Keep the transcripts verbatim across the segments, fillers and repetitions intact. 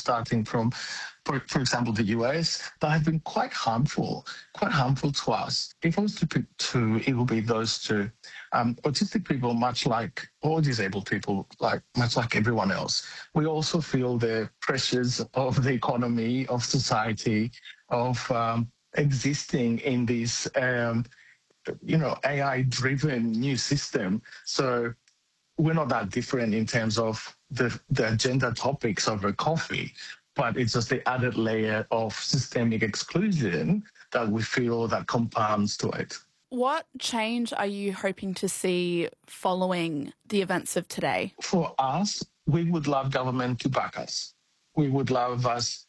starting from, for, for example, the U S, that have been quite harmful, quite harmful to us. If I was to pick two, it would be those two. Um, autistic people, much like all disabled people, like much like everyone else, we also feel the pressures of the economy, of society, of um, existing in this, um, you know, A I-driven new system. So we're not that different in terms of the, the agenda topics over coffee, but it's just the added layer of systemic exclusion that we feel that compounds to it. What change are you hoping to see following the events of today? For us, we would love government to back us. We would love us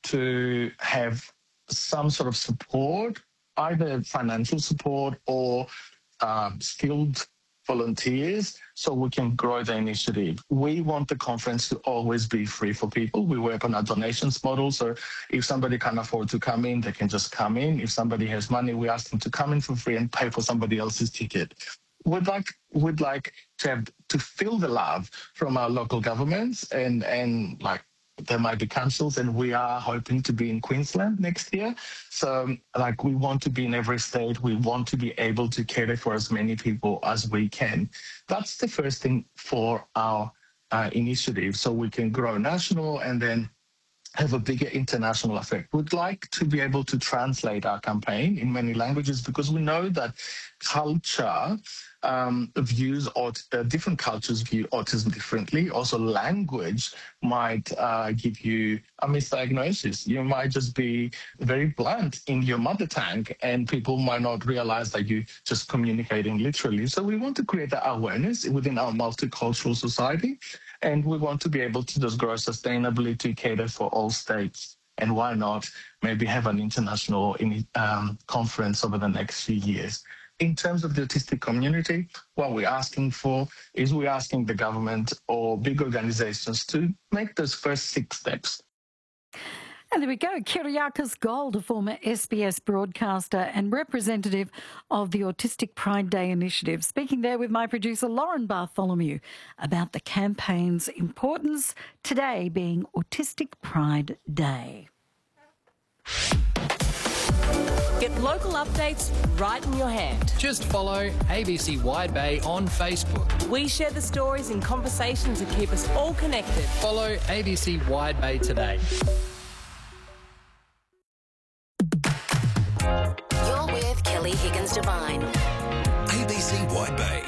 to have some sort of support, either financial support or uh, skilled volunteers, so we can grow the initiative. We want the conference to always be free for people. We work on a donations model, so if somebody can afford to come in, they can just come in. If somebody has money, we ask them to come in for free and pay for somebody else's ticket. We'd like, we'd like to have to feel the love from our local governments, and, and like there might be councils, and we are hoping to be in Queensland next year. So like we want to be in every state. We want to be able to cater for as many people as we can. That's the first thing for our uh, initiative, so we can grow national and then have a bigger international effect. We'd like to be able to translate our campaign in many languages, because we know that culture um, views, or uh, different cultures view autism differently. Also, language might uh, give you a misdiagnosis. You might just be very blunt in your mother tongue, and people might not realize that you're just communicating literally. So we want to create that awareness within our multicultural society, and we want to be able to just grow sustainably to cater for all states. And why not maybe have an international um, conference over the next few years? In terms of the autistic community, what we're asking for is we're asking the government or big organizations to make those first six steps. And there we go. Kyriakos Gold, a former S B S broadcaster and representative of the Autistic Pride Day initiative, speaking there with my producer Lauren Bartholomew about the campaign's importance, today being Autistic Pride Day. Get local updates right in your hand. Just follow A B C Wide Bay on Facebook. We share the stories and conversations that keep us all connected. Follow A B C Wide Bay today. You're with Kelly Higgins Devine. A B C Wide Bay.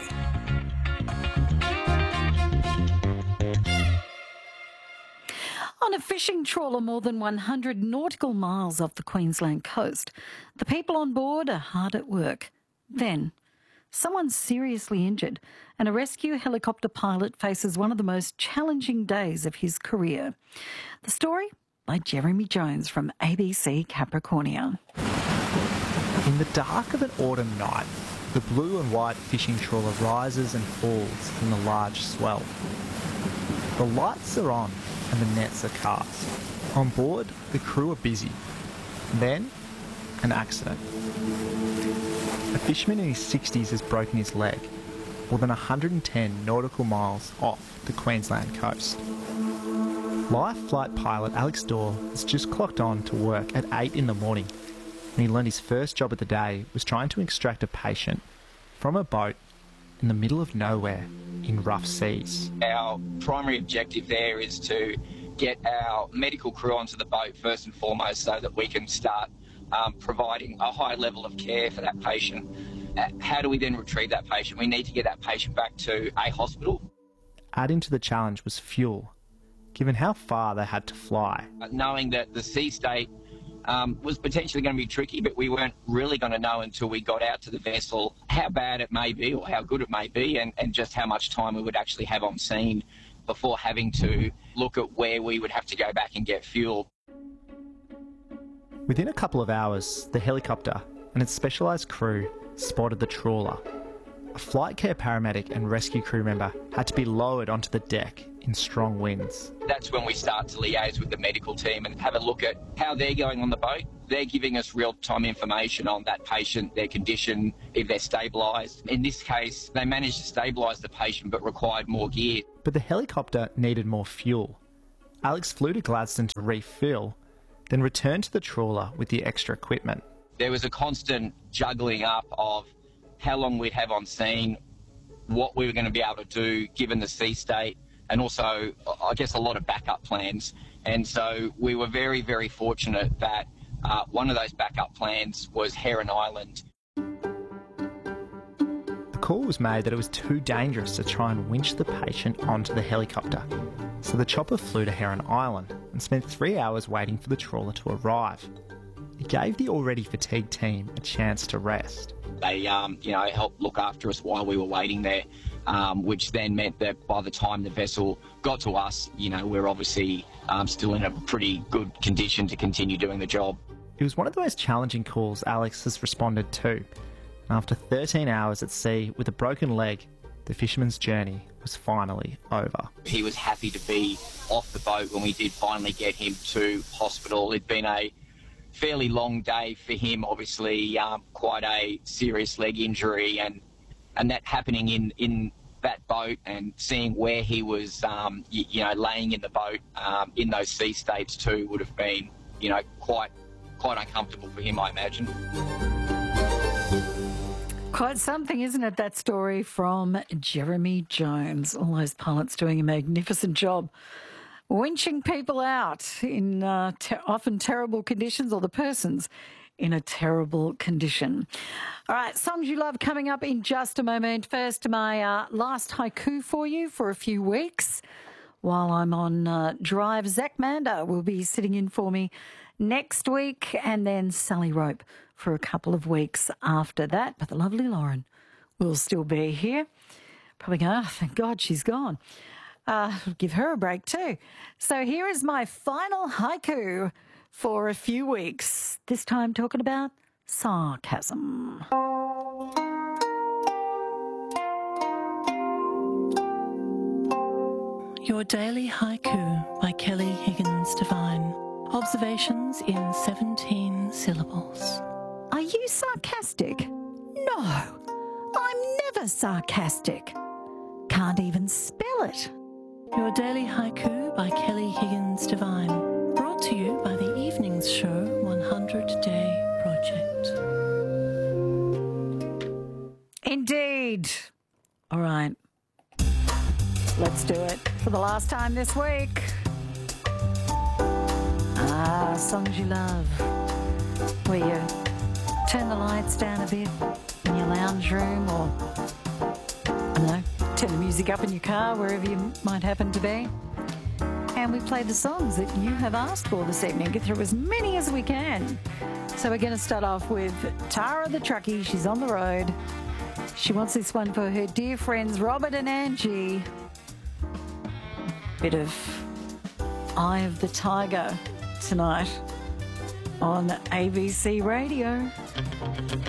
On a fishing trawler more than one hundred nautical miles off the Queensland coast, the people on board are hard at work. Then, someone's seriously injured, and a rescue helicopter pilot faces one of the most challenging days of his career. The story by Jeremy Jones from A B C Capricornia. In the dark of an autumn night, the blue and white fishing trawler rises and falls from the large swell. The lights are on and the nets are cast. On board, the crew are busy. Then, an accident. A fisherman in his sixties has broken his leg, more than one hundred ten nautical miles off the Queensland coast. Life flight pilot Alex Dorr has just clocked on to work at eight in the morning, and he learned his first job of the day was trying to extract a patient from a boat in the middle of nowhere in rough seas. Our primary objective there is to get our medical crew onto the boat first and foremost, so that we can start um, providing a high level of care for that patient. Uh, how do we then retrieve that patient? We need to get that patient back to a hospital. Adding to the challenge was fuel, given how far they had to fly. Uh, knowing that the sea state um, was potentially going to be tricky, but we weren't really going to know until we got out to the vessel how bad it may be or how good it may be, and, and just how much time we would actually have on scene before having to look at where we would have to go back and get fuel. Within a couple of hours, the helicopter and its specialised crew spotted the trawler. A flight care paramedic and rescue crew member had to be lowered onto the deck in strong winds. That's when we start to liaise with the medical team and have a look at how they're going on the boat. They're giving us real-time information on that patient, their condition, if they're stabilised. In this case, they managed to stabilise the patient but required more gear. But the helicopter needed more fuel. Alex flew to Gladstone to refill, then returned to the trawler with the extra equipment. There was a constant juggling up of how long we'd have on scene, what we were going to be able to do given the sea state, and also, I guess, a lot of backup plans. And so we were very, very fortunate that uh, one of those backup plans was Heron Island. The call was made that it was too dangerous to try and winch the patient onto the helicopter, so the chopper flew to Heron Island and spent three hours waiting for the trawler to arrive. It gave the already fatigued team a chance to rest. They, um, you know, helped look after us while we were waiting there, um, which then meant that by the time the vessel got to us, you know, we're obviously um, still in a pretty good condition to continue doing the job. It was one of the most challenging calls Alex has responded to. After thirteen hours at sea with a broken leg, the fisherman's journey was finally over. He was happy to be off the boat when we did finally get him to hospital. It'd been a fairly long day for him, obviously, um, quite a serious leg injury, and and that happening in, in that boat and seeing where he was, um, you, you know, laying in the boat um, in those sea states too would have been, you know, quite quite uncomfortable for him, I imagine. Quite something, isn't it, that story from Jeremy Jones? All those pilots doing a magnificent job winching people out in uh, te- often terrible conditions, or the persons in a terrible condition. All right, songs you love coming up in just a moment. First, my uh, last haiku for you for a few weeks while I'm on uh, drive. Zach Mander will be sitting in for me next week, and then Sally Rope for a couple of weeks after that. But the lovely Lauren will still be here. Probably going, oh, thank God she's gone. Uh, give her a break too. So here is my final haiku for a few weeks, this time talking about sarcasm. Your Daily Haiku by Kelly Higgins Devine. Observations in seventeen syllables. Are you sarcastic? No, I'm never sarcastic. Can't even spell it. Your Daily Haiku by Kelly Higgins Devine. Brought to you by the Evenings Show one hundred Day Project. Indeed. All right. Let's do it for the last time this week. Ah, songs you love. Where you turn the lights down a bit in your lounge room, or, I don't know, turn the music up in your car, wherever you might happen to be. And we play the songs that you have asked for this evening. Get through as many as we can. So we're going to start off with Tara the Truckie. She's on the road. She wants this one for her dear friends Robert and Angie. Bit of Eye of the Tiger tonight on A B C Radio.